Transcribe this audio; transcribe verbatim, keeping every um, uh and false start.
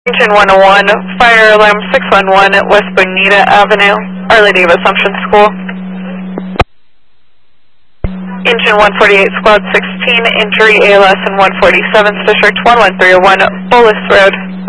Engine one oh one, fire alarm six one one at West Bonita Avenue, Our Lady of Assumption School. Engine one forty-eight, squad sixteen, injury A L S in one forty-seventh District, one one three oh one, Bullis Road.